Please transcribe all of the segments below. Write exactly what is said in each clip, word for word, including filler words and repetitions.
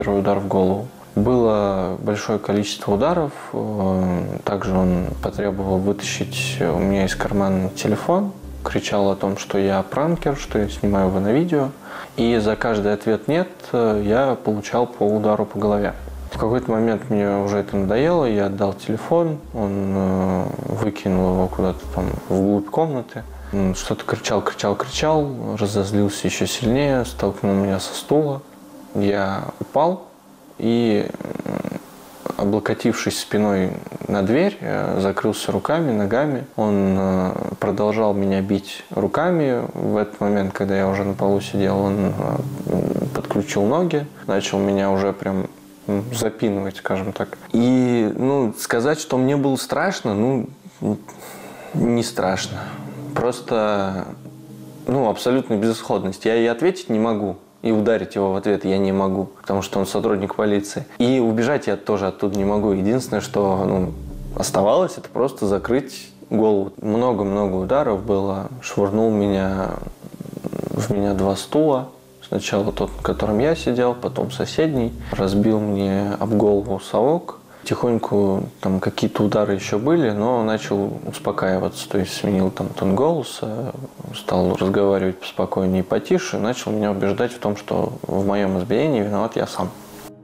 Первый удар в голову. Было большое количество ударов. Также он потребовал вытащить у меня из кармана телефон. Кричал о том, что я пранкер, что я снимаю его на видео. И за каждый ответ «нет» я получал по удару по голове. В какой-то момент мне уже это надоело, я отдал телефон, он выкинул его куда-то там вглубь комнаты. Что-то кричал, кричал, кричал, разозлился еще сильнее, столкнул меня со стула. Я упал и, облокотившись спиной на дверь, закрылся руками, ногами. Он продолжал меня бить руками. В этот момент, когда я уже на полу сидел, он подключил ноги, начал меня уже прям запинывать, скажем так. И, ну, сказать, что мне было страшно, ну, не страшно. Просто, ну, абсолютная безысходность. Я и ответить не могу, и ударить его в ответ я не могу, потому что он сотрудник полиции. И убежать я тоже оттуда не могу. Единственное, что, ну, оставалось, это просто закрыть голову. Много-много ударов было. Швырнул меня, в меня два стула. Сначала тот, на котором я сидел, потом соседний. Разбил мне об голову совок. Тихоньку там какие-то удары еще были, но начал успокаиваться. То есть сменил там тон голоса, стал разговаривать поспокойнее и потише. Начал меня убеждать в том, что в моем избиении виноват я сам.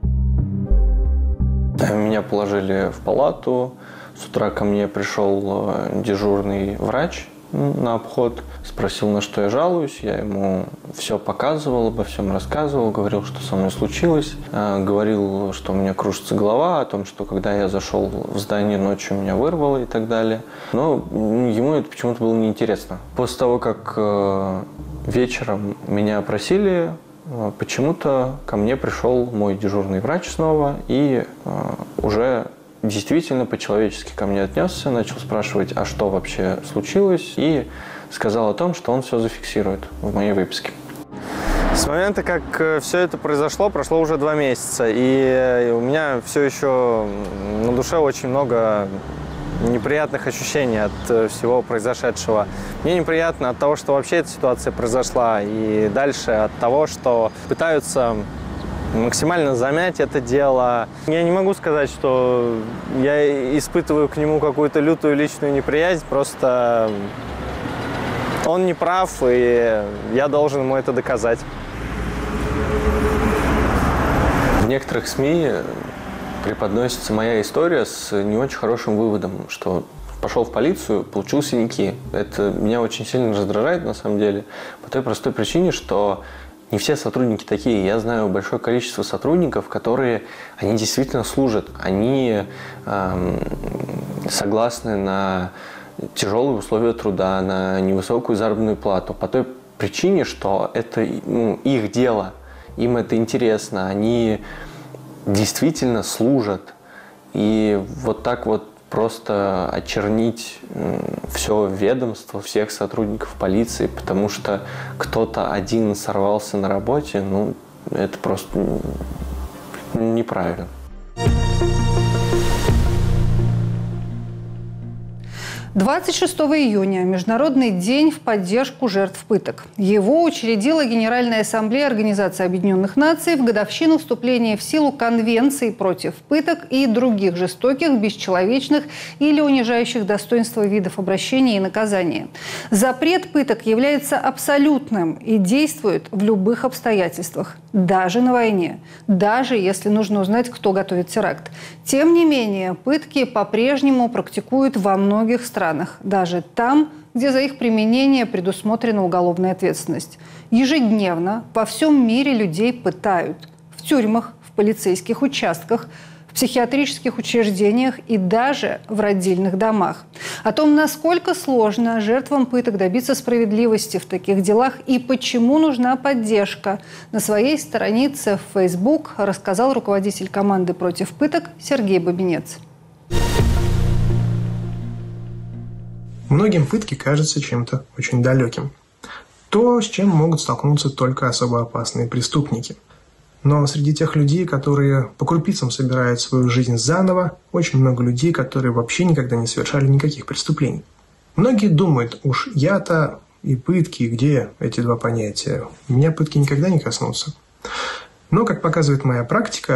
Меня положили в палату. С утра ко мне пришел дежурный врач на обход, спросил, на что я жалуюсь. Я ему все показывал, обо всем рассказывал, говорил, что со мной случилось. Говорил, что у меня кружится голова, о том, что когда я зашел в здание ночью, меня вырвало и так далее. Но ему это почему-то было неинтересно. После того, как вечером меня опросили, почему-то ко мне пришел мой дежурный врач снова и уже действительно по-человечески ко мне отнесся, начал спрашивать, а что вообще случилось, и сказал о том, что он все зафиксирует в моей выписке. С момента, как все это произошло, прошло уже два месяца, и у меня все еще на душе очень много неприятных ощущений от всего произошедшего. Мне неприятно от того, что вообще эта ситуация произошла, и дальше от того, что пытаются максимально замять это дело. Я не могу сказать, что я испытываю к нему какую-то лютую личную неприязнь, просто он не прав, и я должен ему это доказать. В некоторых СМИ преподносится моя история с не очень хорошим выводом, что пошел в полицию, получил синяки. Это меня очень сильно раздражает, на самом деле, по той простой причине, что не все сотрудники такие. Я знаю большое количество сотрудников, которые, они действительно служат. Они эм, согласны на тяжелые условия труда, на невысокую заработную плату. По той причине, что это, ну, их дело. Им это интересно. Они действительно служат. И вот так вот просто очернить все ведомство, всех сотрудников полиции, потому что кто-то один сорвался на работе, ну, это просто неправильно. двадцать шестого июня – Международный день в поддержку жертв пыток. Его учредила Генеральная ассамблея Организации Объединенных Наций в годовщину вступления в силу Конвенции против пыток и других жестоких, бесчеловечных или унижающих достоинство видов обращения и наказания. Запрет пыток является абсолютным и действует в любых обстоятельствах, даже на войне, даже если нужно узнать, кто готовит теракт. Тем не менее, пытки по-прежнему практикуют во многих странах. Даже там, где за их применение предусмотрена уголовная ответственность. Ежедневно во всем мире людей пытают. В тюрьмах, в полицейских участках, в психиатрических учреждениях и даже в родильных домах. О том, насколько сложно жертвам пыток добиться справедливости в таких делах и почему нужна поддержка, на своей странице в Facebook рассказал руководитель команды против пыток Сергей Бабинец. Многим пытки кажутся чем-то очень далеким. То, с чем могут столкнуться только особо опасные преступники. Но среди тех людей, которые по крупицам собирают свою жизнь заново, очень много людей, которые вообще никогда не совершали никаких преступлений. Многие думают, уж я-то и пытки, где эти два понятия? Меня пытки никогда не коснутся. Но, как показывает моя практика,